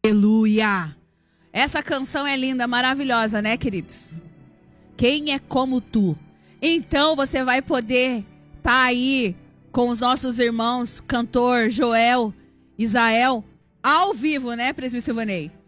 Aleluia! Essa canção é linda, maravilhosa, né, queridos? Quem é como tu? Então você vai poder estar aí com os nossos irmãos, cantor Joel, Isael, ao vivo, né, Presbítero Silvanei?